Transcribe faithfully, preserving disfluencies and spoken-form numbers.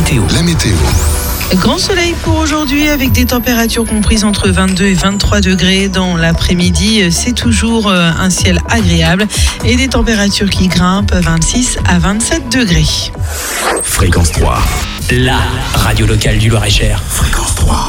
météo. La météo. Grand soleil pour aujourd'hui avec des températures comprises entre vingt-deux et vingt-trois degrés. Dans l'après-midi, c'est toujours un ciel agréable et des températures qui grimpent vingt-six à vingt-sept degrés. Fréquence trois, la radio locale du Loir-et-Cher. Fréquence trois.